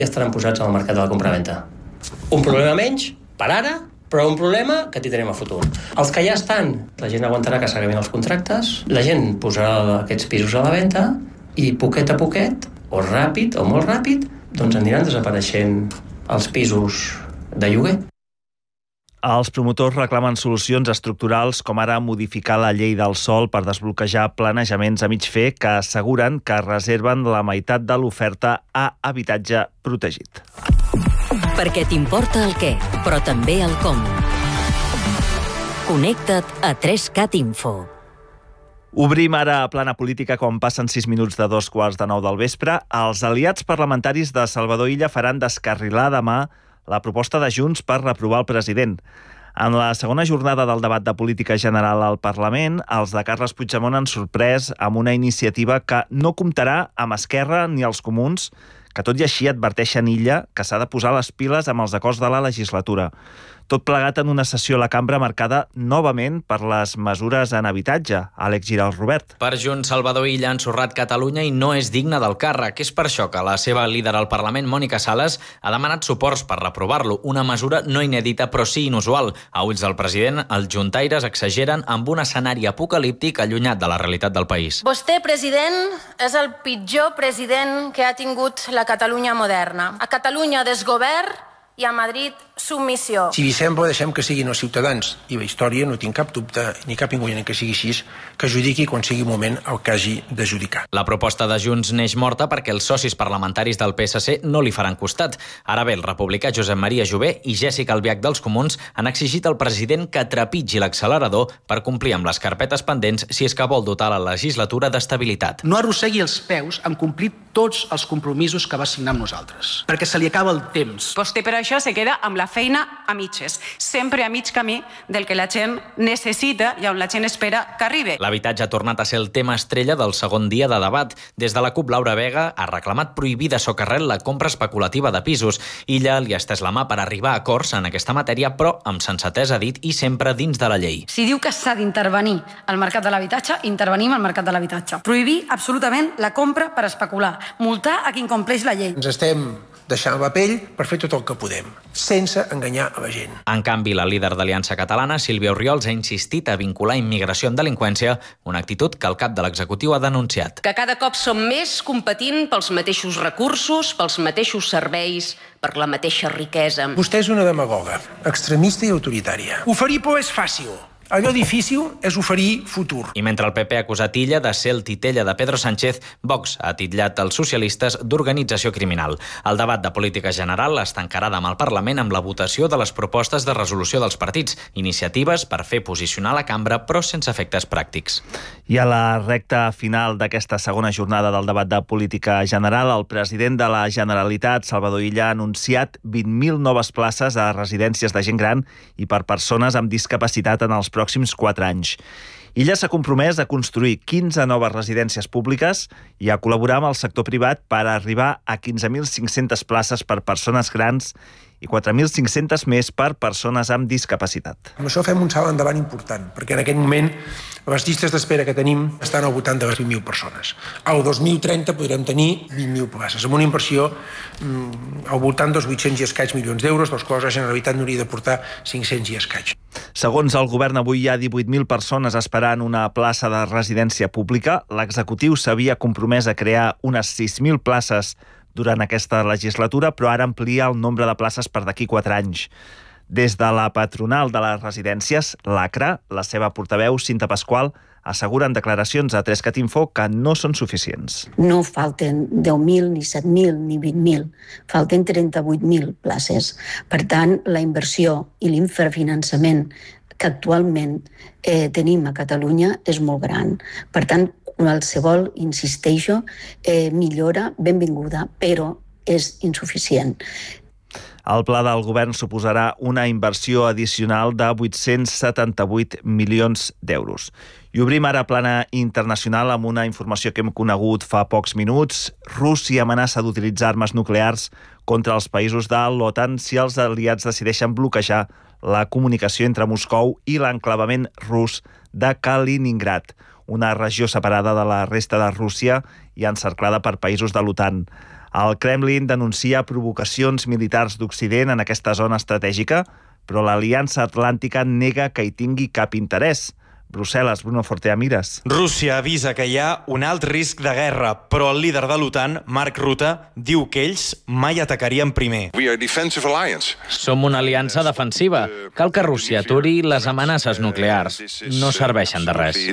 ja estaran posats al mercat de la compraventa. Un problema menys, per ara, però un problema que tindrem a futur. Els que ja estan, la gent aguantarà que s'acabin els contractes, la gent posarà aquests pisos a la venda i poquet a poquet, o ràpid o molt ràpid, doncs aniran desapareixent els pisos de lloguer. Els promotors reclamen solucions estructurals com ara modificar la llei del sòl per desbloquejar planejaments a mig fer que asseguren que reserven la meitat de l'oferta a habitatge protegit. Perquè t'importa el què, però també el com. Connecta't a 3CAT Info. Obrim ara a plana política quan passen 6 minuts de 2:15 del vespre. Els aliats parlamentaris de Salvador Illa faran descarrilar demà la proposta de Junts per reprovar el president. En la segona jornada del debat de política general al Parlament, els de Carles Puigdemont han sorprès amb una iniciativa que no comptarà amb Esquerra ni els Comuns, que tot i així adverteixen Illa que s'ha de posar les piles amb els acords de la legislatura. Tot plegat en una sessió a la cambra marcada novament per les mesures en habitatge. Àlex Giralt, Robert. Per Junts, Salvador Illa ha ensorrat Catalunya i no és digne del càrrec. És per això que la seva líder al Parlament, Mònica Sales, ha demanat suports per reprovar-lo, una mesura no inèdita però sí inusual. A ulls del president, els juntaires exageren amb un escenari apocalíptic allunyat de la realitat del país. Vostè, president, és el pitjor president que ha tingut la Catalunya moderna. A Catalunya desgovern i a Madrid submissió. Si vi sembla, deixem que siguin els ciutadans i la història, no tinc cap dubte ni cap inconvenient que sigui així, que judiqui quan sigui moment el que hagi de judicar. La proposta de Junts neix morta perquè els socis parlamentaris del PSC no li faran costat. Ara bé, el republicà Josep Maria Jové i Jèssica Albiach dels Comuns han exigit al president que trepitgi l'accelerador per complir amb les carpetes pendents si és que vol dotar la legislatura d'estabilitat. No arrossegui els peus en complir tots els compromisos que va signar amb nosaltres, perquè se li acaba el temps. Vostè per això se queda amb la feina a mitges, sempre a mig camí del que la gent necessita i on la gent espera que arribi. L'habitatge ha tornat a ser el tema estrella del segon dia de debat. Des de la CUP, Laura Vega ha reclamat prohibir de socarrel la compra especulativa de pisos. Illa li ha estès la mà per arribar a acords en aquesta matèria, però amb sensatesa, ha dit, i sempre dins de la llei. Si diu que s'ha d'intervenir al mercat de l'habitatge, intervenim al mercat de l'habitatge. Prohibir absolutament la compra per especular. Multar a qui incompleix la llei. Ens estem deixant la pell per fer tot el que podem, sense enganyar a la gent. En canvi, la líder d'Aliança Catalana, Sílvia Orriols, ha insistit a vincular immigració amb delinqüència, una actitud que el cap de l'executiu ha denunciat. Que cada cop som més competint pels mateixos recursos, pels mateixos serveis, per la mateixa riquesa. Vostè és una demagoga, extremista i autoritària. Oferir por és fàcil. Allò difícil és oferir futur. I mentre el PP ha acusat Illa de ser el titella de Pedro Sánchez, Vox ha titllat els socialistes d'organització criminal. El debat de política general es tancarà demà al Parlament amb la votació de les propostes de resolució dels partits, iniciatives per fer posicionar la cambra però sense efectes pràctics. I a la recta final d'aquesta segona jornada del debat de política general, el president de la Generalitat, Salvador Illa, ha anunciat 20.000 noves places a residències de gent gran i per persones amb discapacitat en els pròxims 4 anys. Illa s'ha compromès a construir 15 noves residències públiques i a col·laborar amb el sector privat per arribar a 15.500 places per persones grans i 4.500 més per persones amb discapacitat. Amb això fem un salt endavant important, perquè en aquest moment les llistes d'espera que tenim estan al voltant de les 20.000 persones. Al 2030 podrem tenir 20.000 places, amb una inversió al voltant dels 800 i escaig milions d'euros, dels quals la Generalitat n'hauria de portar 500 i escaig. Segons el govern, avui hi ha 18.000 persones esperant una plaça de residència pública. L'executiu s'havia compromès a crear unes 6.000 places durant aquesta legislatura, però ara amplia el nombre de places per d'aquí 4 anys. Des de la patronal de les residències, l'ACRA, la seva portaveu, Cinta Pasqual, assegura en declaracions a 3CAT Info que no són suficients. No falten 10.000, ni 7.000, ni 20.000. Falten 38.000 places. Per tant, la inversió i l'infrafinançament que actualment tenim a Catalunya és molt gran. Per tant, qualsevol, insisteixo, millora, benvinguda, però és insuficient. El pla del govern suposarà una inversió addicional de 878 milions d'euros. I obrim ara plana internacional amb una informació que hem conegut fa pocs minuts. Rússia amenaça d'utilitzar armes nuclears contra els països de l'OTAN si els aliats decideixen bloquejar la comunicació entre Moscou i l'enclavament rus de Kaliningrad, una regió separada de la resta de Rússia i encerclada per països de l'OTAN. El Kremlin denuncia provocacions militars d'Occident en aquesta zona estratègica, però l'Aliança Atlàntica nega que hi tingui cap interès. Brussel·les, Bruno Fortea Mires. Rússia avisa que hi ha un alt risc de guerra, però el líder de l'OTAN, Mark Rutte, diu que ells mai atacarien primer. Som una aliança defensiva. Cal que Rússia aturi les amenaces nuclears. No serveixen de res.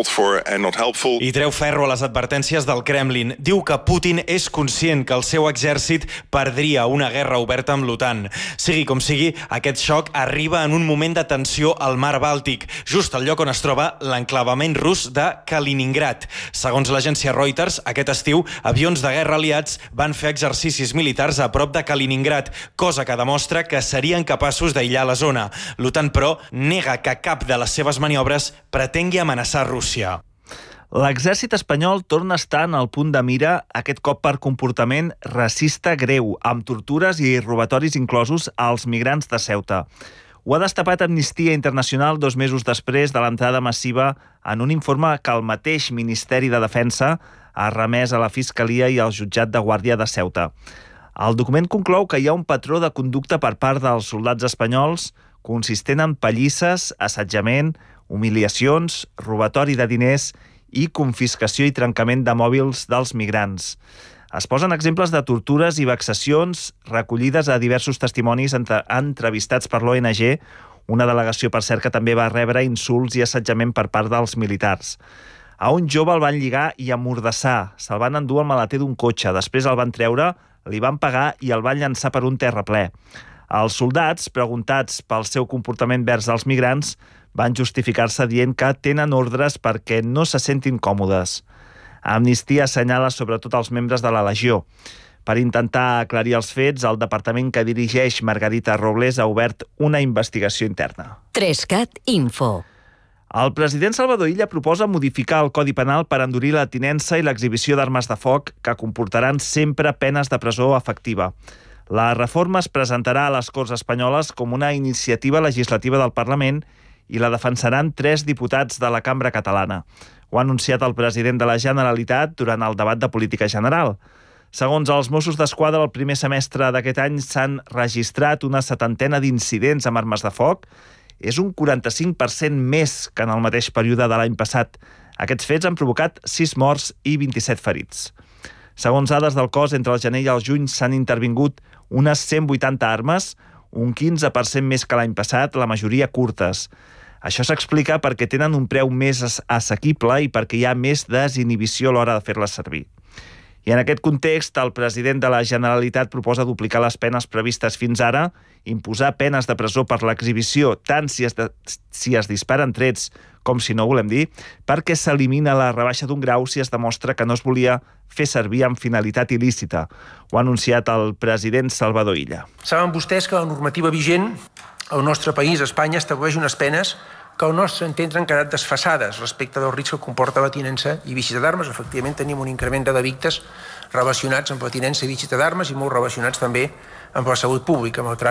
I treu ferro a les advertències del Kremlin. Diu que Putin és conscient que el seu exèrcit perdria una guerra oberta amb l'OTAN. Sigui com sigui, aquest xoc arriba en un moment de tensió al mar Bàltic, just al lloc on es troba l'enclavament rus de Kaliningrad. Segons l'agència Reuters, aquest estiu, avions de guerra aliats van fer exercicis militars a prop de Kaliningrad, cosa que demostra que serien capaços d'aïllar la zona. L'OTAN, però, nega que cap de les seves maniobres pretengui amenaçar Rússia. L'exèrcit espanyol torna a estar en el punt de mira, aquest cop per comportament racista greu, amb tortures i robatoris inclosos als migrants de Ceuta. Ho ha destapat Amnistia Internacional 2 mesos després de l'entrada massiva en un informe que el mateix Ministeri de Defensa ha remès a la Fiscalia i al Jutjat de Guàrdia de Ceuta. El document conclou que hi ha un patró de conducta per part dels soldats espanyols consistent en pallisses, assetjament, humiliacions, robatori de diners i confiscació i trencament de mòbils dels migrants. Es posen exemples de tortures i vexacions recollides a diversos testimonis entrevistats per l'ONG, una delegació, per cert, que també va rebre insults i assetjament per part dels militars. A un jove el van lligar i emmordassar, se'l van endur al maleter d'un cotxe, després el van treure, li van pagar i el van llançar per un terraplè. Els soldats, preguntats pel seu comportament vers els migrants, van justificar-se dient que tenen ordres perquè no se sentin còmodes. Amnistia assenyala sobretot els membres de la Legió. Per intentar aclarir els fets, el departament que dirigeix Margarita Robles ha obert una investigació interna. 3CAT Info. El president Salvador Illa proposa modificar el Codi Penal per endurir la tinença i l'exhibició d'armes de foc que comportaran sempre penes de presó efectiva. La reforma es presentarà a les Corts Espanyoles com una iniciativa legislativa del Parlament i la defensaran 3 diputats de la Cambra Catalana. Ho ha anunciat el president de la Generalitat durant el debat de política general. Segons els Mossos d'Esquadra, el primer semestre d'aquest any s'han registrat una 70ena d'incidents amb armes de foc. És un 45% més que en el mateix període de l'any passat. Aquests fets han provocat 6 morts i 27 ferits. Segons dades del cos, entre el gener i el juny s'han intervingut unes 180 armes, un 15% més que l'any passat, la majoria curtes. Això s'explica perquè tenen un preu més assequible i perquè hi ha més desinhibició a l'hora de fer-les servir. I en aquest context, el president de la Generalitat proposa duplicar les penes previstes fins ara, imposar penes de presó per l'exhibició, tant si es disparen trets com si no volem dir, perquè s'elimina la rebaixa d'un grau si es demostra que no es volia fer servir amb finalitat il·lícita. Ho ha anunciat el president Salvador Illa. Saben vostès que la normativa vigent al nostre país, Espanya, estableix unes penes que al nostre entendre han quedat desfasades respecte del risc que comporta la tinença i visita d'armes. Efectivament, tenim un increment de delictes relacionats amb la tinença i visita d'armes i molt relacionats també amb la salut pública, amb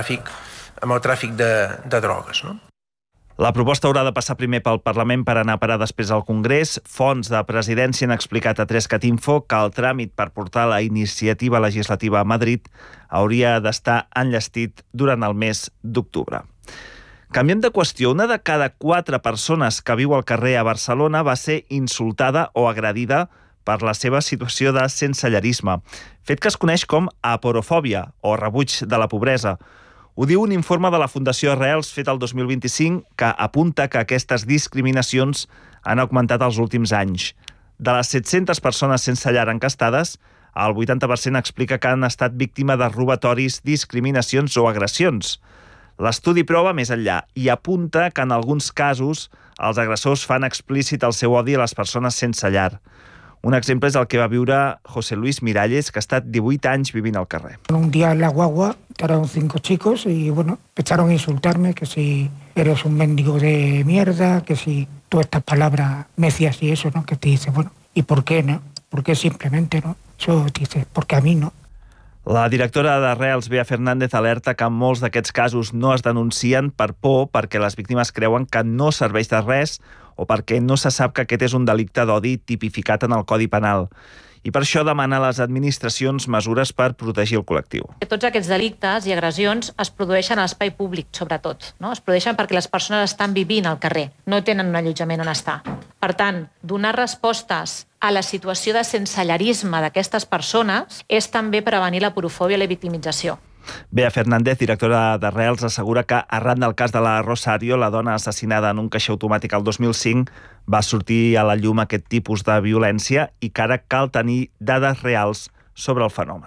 el tràfic de drogues, no? La proposta haurà de passar primer pel Parlament per anar a parar després al Congrés. Fonts de presidència han explicat a 3CAT Info que el tràmit per portar la iniciativa legislativa a Madrid hauria d'estar enllestit durant el mes d'octubre. Canviant de qüestió, una de cada 4 persones que viu al carrer a Barcelona va ser insultada o agredida per la seva situació de sensellerisme, fet que es coneix com aporofòbia o rebuig de la pobresa. Ho diu un informe de la Fundació Arrels fet el 2025 que apunta que aquestes discriminacions han augmentat els últims anys. De les 700 persones sense llar encastades, el 80% explica que han estat víctima de robatoris, discriminacions o agressions. L'estudi prova més enllà i apunta que en alguns casos els agressors fan explícit el seu odi a les persones sense llar. Un exemple és el que va viure José Luis Miralles, que ha estat 18 anys vivint al carrer. Un día en la guagua entraron 5 chicos y bueno, empezaron a insultarme, que si eres un mendigo de mierda, que si todas estas palabras me decías y eso, ¿no? Que te dices, bueno, ¿y por qué, no? ¿Por qué simplemente, no? Eso te dices, porque a mí no. La directora d'Arrels, Bea Fernández, alerta que molts d'aquests casos no es denuncien per por perquè les víctimes creuen que no serveix de res o perquè no se sap que aquest és un delicte d'odi tipificat en el Codi Penal. i per això demana a les administracions mesures per protegir el col·lectiu. Tots aquests delictes i agressions es produeixen a l'espai públic, sobretot. No? Es produeixen perquè les persones estan vivint al carrer, no tenen un allotjament on estar. Per tant, donar respostes a la situació de sensellarisme d'aquestes persones és també prevenir la porofòbia i la victimització. Bea Fernández, directora d'Arrels, assegura que arran del cas de la Rosario, la dona assassinada en un caixer automàtic el 2005, va sortir a la llum aquest tipus de violència i que ara cal tenir dades reals sobre el fenomen.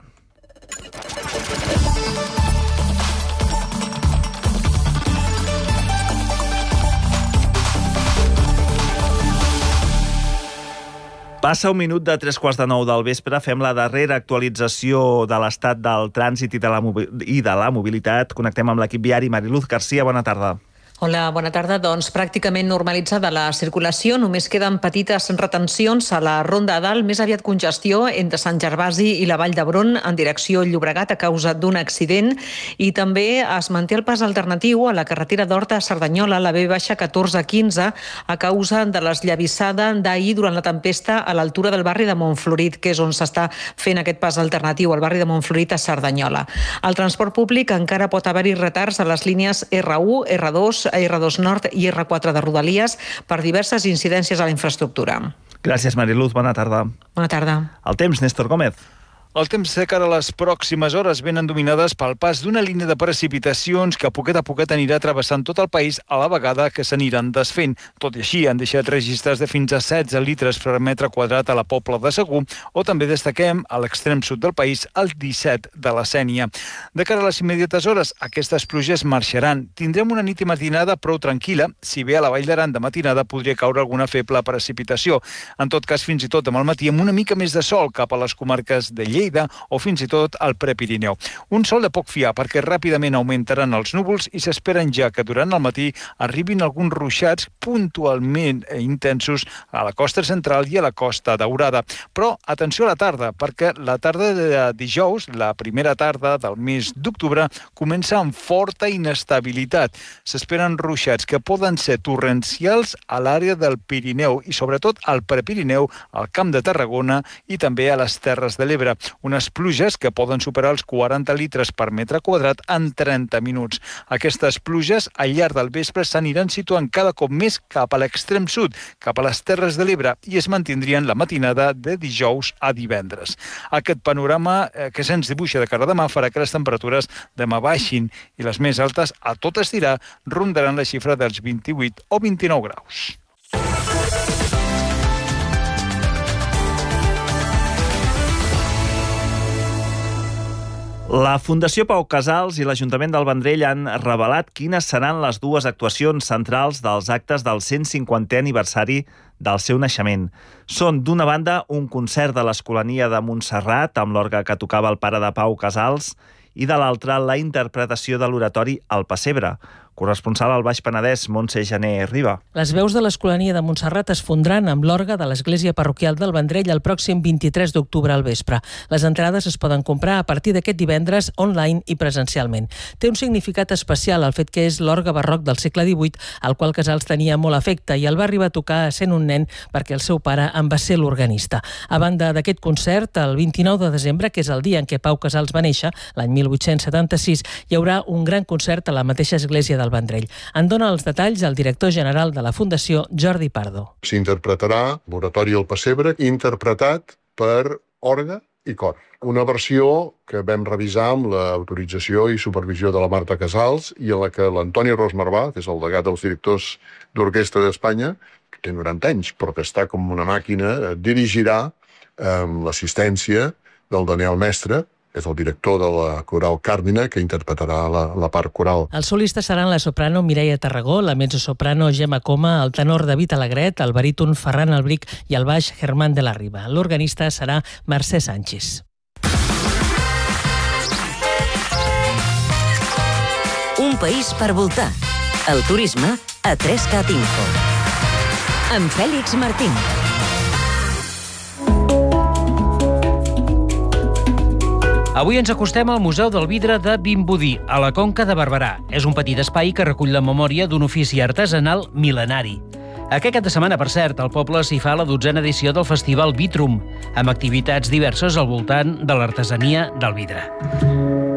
Passa un minut de 8:45 del vespre, fem la darrera actualització de l'estat del trànsit i de la mobilitat. Connectem amb l'equip viari. Mariluz Garcia, bona tarda. Hola, bona tarda. Doncs pràcticament normalitzada la circulació, només queden petites retencions a la Ronda Dalt, més aviat congestió entre Sant Gervasi i la Vall d'Hebron en direcció Llobregat a causa d'un accident, i també es manté el pas alternatiu a la carretera d'Horta a Cerdanyola, la B-1415, a causa de l'esllavissada d'ahir durant la tempesta a l'altura del barri de Montflorit, que és on s'està fent aquest pas alternatiu, al barri de Montflorit a Cerdanyola. El transport públic encara pot haver-hi retards a les línies R1, R2, R2 Nord i R4 de Rodalies per diverses incidències a la infraestructura. Gràcies, Mariluz. Bona tarda. Bona tarda. El temps, Néstor Gómez. El temps de cara a les pròximes hores venen dominades pel pas d'una línia de precipitacions que a poquet anirà travessant tot el país a la vegada que s'aniran desfent. Tot i així, han deixat registres de fins a 16 litres per metre quadrat a la Pobla de Segur, o també destaquem a l'extrem sud del país el 17 de la Sénia. De cara a les immediates hores, aquestes pluges marxaran. Tindrem una nit i matinada prou tranquil·la, si bé a la Vall d'Aran de matinada podria caure alguna feble precipitació. En tot cas, fins i tot amb el matí, amb una mica més de sol cap a les comarques de Lleida o fins i tot al Prepirineu. Un sol de poc fiar perquè ràpidament augmentaran els núvols i s'esperen ja que durant el matí arribin alguns ruixats puntualment intensos a la costa central i a la Costa Daurada. Però atenció a la tarda, perquè la tarda de dijous, la primera tarda del mes d'octubre, comença amb forta inestabilitat. S'esperen ruixats que poden ser torrencials a l'àrea del Pirineu i sobretot al Prepirineu, al Camp de Tarragona i també a les Terres de l'Ebre. Unes pluges que poden superar els 40 litres per metre quadrat en 30 minuts. Aquestes pluges al llarg del vespre s'aniran situant cada cop més cap a l'extrem sud, cap a les Terres de l'Ebre, i es mantindrien la matinada de dijous a divendres. Aquest panorama que se'ns dibuixa de cara a demà farà que les temperatures demà baixin i les més altes, a tot estirar, rondaran la xifra dels 28 o 29 graus. La Fundació Pau Casals i l'Ajuntament del Vendrell han revelat quines seran les dues actuacions centrals dels actes del 150è aniversari del seu naixement. Són, d'una banda, un concert de l'Escolania de Montserrat amb l'orgue que tocava el pare de Pau Casals i de l'altra, la interpretació de l'oratori El Pessebre. Corresponsal al Baix Penedès, Montse Jané Riba. Les veus de l'Escolania de Montserrat es fondran amb l'orgue de l'Església Parroquial del Vendrell el pròxim 23 d'octubre al vespre. Les entrades es poden comprar a partir d'aquest divendres online i presencialment. Té un significat especial el fet que és l'orgue barroc del segle XVIII, al qual Casals tenia molt afecte i el va arribar a tocar sent un nen perquè el seu pare en va ser l'organista. A banda d'aquest concert, el 29 de desembre, que és el dia en què Pau Casals va néixer, l'any 1876, hi haurà un gran concert a la mateixa església del Vendrell. En dona els detalls el director general de la Fundació, Jordi Pardo. S'interpretarà l'oratori El Pessebre, interpretat per orgue i cor. Una versió que vam revisar amb l'autorització i supervisió de la Marta Casals i a la que l'Antoni Ros Marvà, que és el degat dels directors d'orquestra d'Espanya, que té 90 anys, però que està com una màquina, dirigirà amb l'assistència del Daniel Mestre, és el director de la coral Càrdina, que interpretarà la part coral. Els solistes seran la soprano Mireia Tarragó, la mezzosoprano Gemma Coma, el tenor David Alegret, el baríton Ferran Albric i el baix Germán de la Riba. L'organista serà Mercè Sánchez. Un país per voltar. El turisme a 3Cat Info. Amb Fèlix Martín. Avui ens acostem al Museu del Vidre de Vimbodí, a la Conca de Barberà. És un petit espai que recull la memòria d'un ofici artesanal mil·lenari. Aquest cap de setmana, per cert, al poble s'hi fa la 12a edició del Festival Vitrum, amb activitats diverses al voltant de l'artesania del vidre.